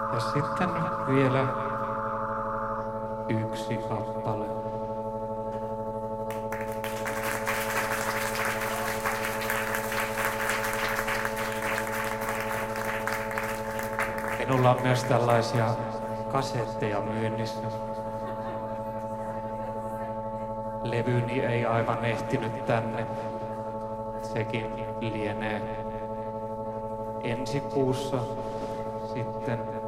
Ja sitten vielä yksi kappale. Minulla on myös tällaisia kasetteja myynnissä. Levyni ei aivan ehtinyt tänne. Sekin lienee ensi kuussa sitten